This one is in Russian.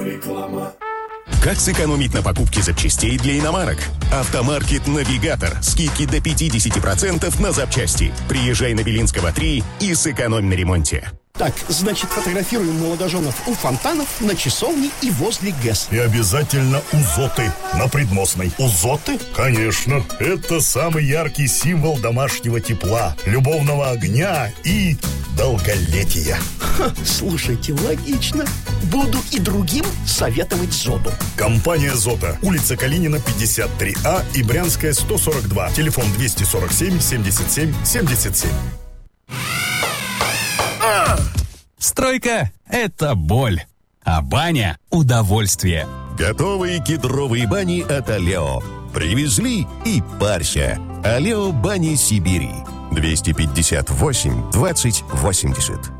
Как сэкономить на покупке запчастей для иномарок? Автомаркет «Навигатор». Скидки до 50% на запчасти. Приезжай на Белинского 3 и сэкономь на ремонте. Так, значит, фотографируем молодоженов у фонтанов, на часовне и возле ГЭС. И обязательно у Зоты на Предмостной. У Зоты? Конечно. Это самый яркий символ домашнего тепла, любовного огня и долголетия. Ха, слушайте, логично. Буду и другим советовать Зоту. Компания «Зота». Улица Калинина, 53А и Брянская, 142. Телефон 247 77 77. Стройка – это боль, а баня – удовольствие. Готовые кедровые бани от Алео. Привезли и парься. Алео бани Сибири. 258 20 80.